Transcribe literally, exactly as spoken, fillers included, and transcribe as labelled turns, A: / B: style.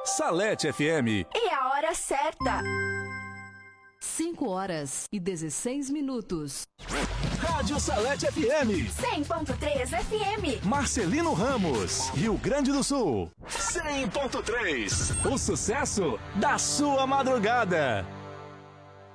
A: Salete F M.
B: E a hora certa.
C: cinco horas e dezesseis minutos.
A: Rádio Salete F M.
B: cem ponto três F M.
A: Marcelino Ramos, Rio Grande do Sul. cem ponto três. O sucesso da sua madrugada.